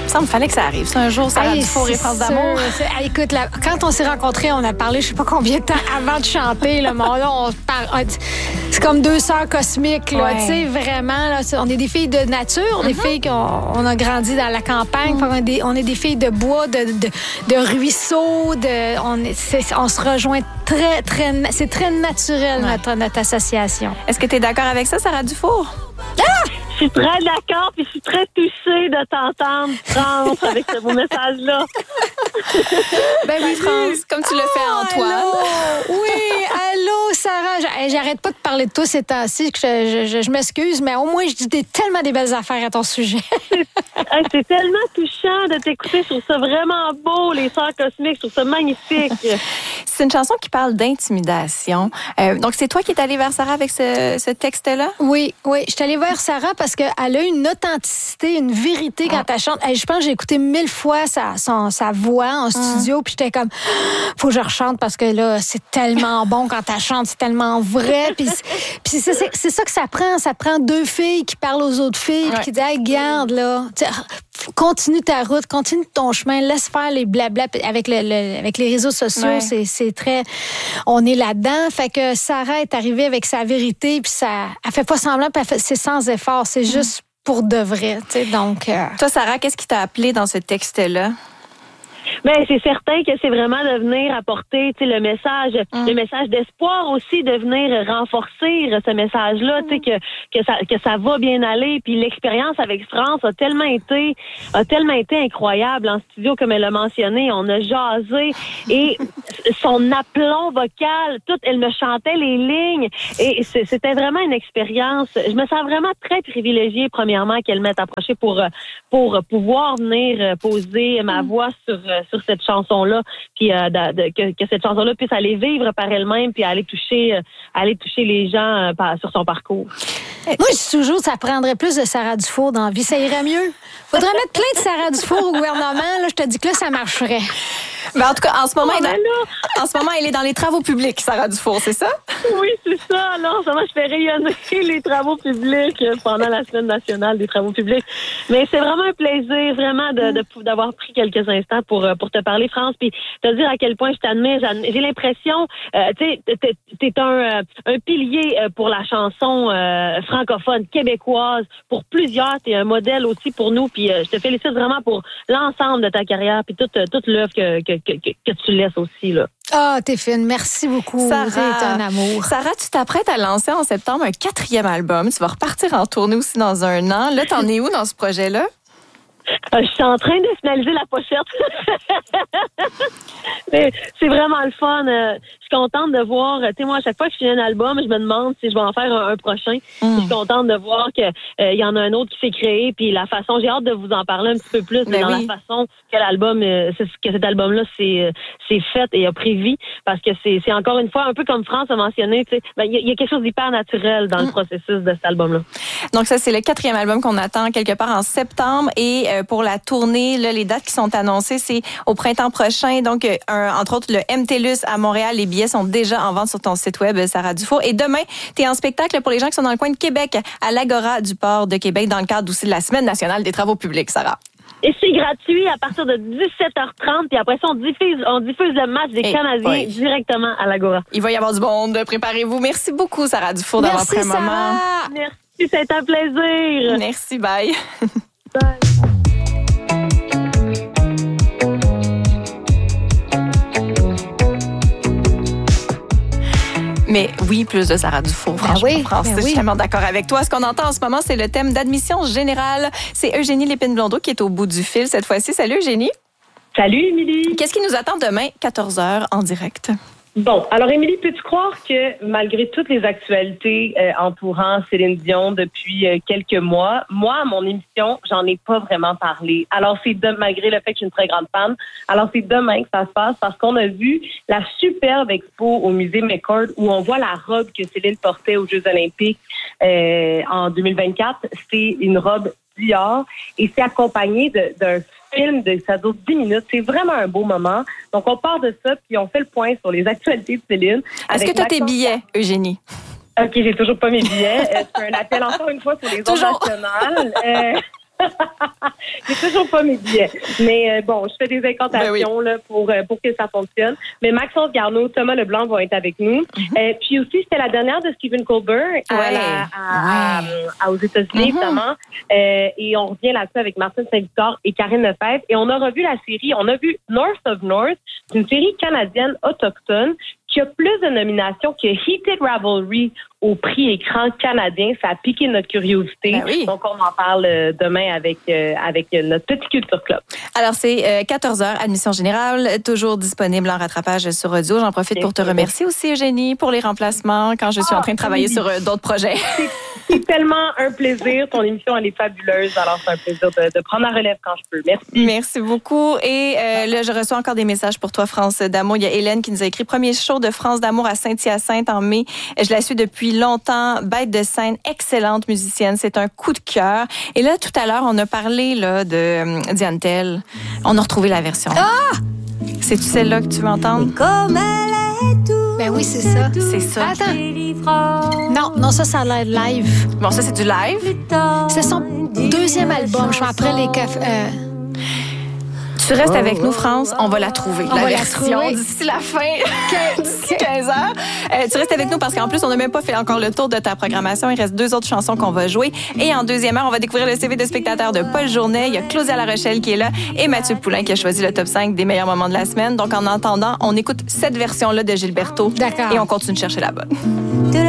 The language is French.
Ça me fallait que ça arrive. C'est un jour, Sarah Dufour et France d'amour. Écoute, quand on s'est rencontrés, on a parlé, je sais pas combien de temps avant de chanter. Là, c'est comme deux sœurs cosmiques. Là, tu sais, vraiment. Là, on est des filles de nature, des filles on a grandi dans la campagne. On est des filles de bois, de ruisseaux. On se rejoint très, très... C'est très naturel, notre association. Est-ce que tu es d'accord avec ça, Sarah Dufour? Je suis très d'accord, puis je suis très touchée de t'entendre, France, avec ce beau message-là. Ben oui, France, comme tu le fais, Antoine. Allô? Oui, allô, Sarah. J'arrête pas de parler de toi ces temps-ci. Je m'excuse, mais au moins, je dis tellement des belles affaires à ton sujet. C'est tellement touchant de t'écouter. Je trouve ça vraiment beau, les sœurs cosmiques. Je trouve ça magnifique. C'est une chanson qui parle d'intimidation. Donc, c'est toi qui es allée vers Sarah avec ce texte-là? Oui. Je suis allée vers Sarah parce qu'elle a une authenticité, une vérité quand elle chante. Je pense que j'ai écouté 1000 fois sa voix en studio, puis j'étais comme, faut que je rechante parce que là, c'est tellement bon quand elle chante, c'est tellement vrai. Puis c'est ça que ça prend. Ça prend deux filles qui parlent aux autres filles, puis qui disent, hey, garde, là, continue ta route, continue ton chemin, laisse faire les blabla. Avec les réseaux sociaux, c'est très... On est là-dedans. Fait que Sarah est arrivée avec sa vérité, puis elle fait pas semblant, puis c'est sans effort. C'est juste pour de vrai, tu sais, donc... Toi, Sarah, qu'est-ce qui t'a appelé dans ce texte-là? Ben, c'est certain que c'est vraiment de venir apporter, tu sais, le message d'espoir aussi, de venir renforcer ce message-là, tu sais, que ça va bien aller. Puis l'expérience avec France a tellement été incroyable en studio, comme elle l'a mentionné. On a jasé et son aplomb vocal, elle me chantait les lignes et c'était vraiment une expérience. Je me sens vraiment très privilégiée, premièrement, qu'elle m'ait approchée pour pouvoir venir poser ma voix sur cette chanson-là, puis que cette chanson-là puisse aller vivre par elle-même, puis aller toucher les gens sur son parcours. Moi, je dis toujours, ça prendrait plus de Sarah Dufour dans la vie. Ça irait mieux. Faudrait mettre plein de Sarah Dufour au gouvernement. Là, je te dis que là, ça marcherait. Ben, en tout cas, en ce moment, elle est dans les travaux publics, Sarah Dufour, c'est ça? Oui, c'est ça. Alors, en ce moment, je fais rayonner les travaux publics pendant la Semaine nationale des travaux publics. Mais c'est vraiment un plaisir, vraiment, d'avoir pris quelques instants pour te parler, France, puis te dire à quel point je t'admire. J'ai l'impression, tu sais, t'es un pilier pour la chanson francophone, québécoise. Pour plusieurs, t'es un modèle aussi pour nous, puis je te félicite vraiment pour l'ensemble de ta carrière, puis toute l'œuvre que tu laisses aussi, là. T'es fine. Merci beaucoup. Sarah, t'es un amour. Sarah, tu t'apprêtes à lancer en septembre un 4e album. Tu vas repartir en tournée aussi dans un an. Là, t'en es où dans ce projet-là? Je suis en train de finaliser la pochette. C'est vraiment le fun. Je suis contente de voir, tu sais, moi, à chaque fois que je finis un album, je me demande si je vais en faire un prochain. Je suis contente de voir que y en a un autre qui s'est créé, puis la façon, j'ai hâte de vous en parler un petit peu plus, mais dans la façon que l'album, que cet album-là c'est fait et a pris vie, parce que c'est encore une fois, un peu comme France a mentionné, tu sais, il y a quelque chose d'hyper naturel dans le processus de cet album-là. Donc ça, c'est le 4e album qu'on attend quelque part en septembre, et pour la tournée, là, les dates qui sont annoncées, c'est au printemps prochain. Donc, entre autres, le MTLUS à Montréal. Les billets sont déjà en vente sur ton site web, Sarah Dufour. Et demain, tu es en spectacle pour les gens qui sont dans le coin de Québec, à l'Agora du Port de Québec, dans le cadre aussi de la Semaine nationale des travaux publics, Sarah. Et c'est gratuit à partir de 17h30. Puis après ça, on diffuse le match des Canadiens directement à l'Agora. Il va y avoir du monde. Préparez-vous. Merci beaucoup, Sarah Dufour, d'avoir pris un moment. Merci, c'est un plaisir. Merci, bye. Bye. Mais oui, plus de Sarah Dufour, franchement. Je suis tellement d'accord avec toi. Ce qu'on entend en ce moment, c'est le thème d'admission générale. C'est Eugénie Lépine-Blondeau qui est au bout du fil cette fois-ci. Salut, Eugénie. Salut, Émilie. Qu'est-ce qui nous attend demain, 14h, en direct? Bon, alors Émilie, peux-tu croire que malgré toutes les actualités entourant Céline Dion depuis quelques mois, moi, à mon émission, j'en ai pas vraiment parlé. Alors c'est malgré le fait que je suis une très grande fan, alors c'est demain que ça se passe parce qu'on a vu la superbe expo au musée McCord où on voit la robe que Céline portait aux Jeux Olympiques en 2024. C'est une robe Dior et c'est accompagné d'un film ça dure 10 minutes. C'est vraiment un beau moment. Donc, on part de ça, puis on fait le point sur les actualités de Céline. Est-ce que tu as tes billets, Eugénie? OK, j'ai toujours pas mes billets. C'est un appel encore une fois pour les ondes nationales. J'ai toujours pas mes billets. Mais bon, je fais des incantations là, pour que ça fonctionne. Mais Maxence Garneau, Thomas Leblanc vont être avec nous. Puis aussi, c'était la dernière de Stephen Colbert aux États-Unis, évidemment. Et on revient là-dessus avec Martine Saint-Victor et Karine Lefebvre. Et on a revu la série. On a vu North of North, une série canadienne autochtone qui a plus de nominations que Heated Ravelry au prix écran canadien. Ça a piqué notre curiosité. Ben oui. Donc, on en parle demain avec notre petit Culture Club. Alors, c'est 14h, admission générale, toujours disponible en rattrapage sur audio. J'en profite pour te remercier aussi, Eugénie, pour les remplacements quand je suis en train de travailler sur d'autres projets. C'est tellement un plaisir. Ton émission, elle est fabuleuse. Alors, c'est un plaisir de prendre la relève quand je peux. Merci. Merci beaucoup. Et là, je reçois encore des messages pour toi, France d'amour. Il y a Hélène qui nous a écrit « Premier show de France d'amour à Saint-Hyacinthe en mai. Je la suis depuis longtemps. Bête de scène, excellente musicienne. C'est un coup de cœur. » Et là, tout à l'heure, on a parlé là de Diane Tell. On a retrouvé la version. Ah! C'est-tu celle-là que tu veux entendre? Comme elle est tout. Ben oui, c'est ça. C'est ça. Attends. Non, ça a l'air live. Bon, ça, c'est du live. C'est son deuxième album. Je suis après les cafés. Tu restes avec nous, France. On va la trouver, On la va la version, trouver. d'ici la fin, d'ici 15 heures. Tu restes avec nous parce qu'en plus, on n'a même pas fait encore le tour de ta programmation. Il reste 2 autres chansons qu'on va jouer. Et en deuxième heure, on va découvrir le CV de spectateur de Paul Journet. Il y a Claudia La Rochelle qui est là et Mathieu Poulain qui a choisi le top 5 des meilleurs moments de la semaine. Donc, en attendant, on écoute cette version-là de Gilberto. D'accord. Et on continue de chercher la bonne.